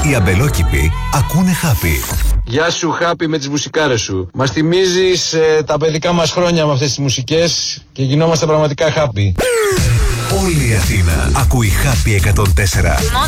Οι αμπελόκηποι ακούνε Χάπι. Γεια σου Χάπι με τις μουσικάρες σου. Μας θυμίζεις τα παιδικά μας χρόνια με αυτές τις μουσικές και γινόμαστε πραγματικά Χάπι. Όλη η Αθήνα ακούει Χάπι 104.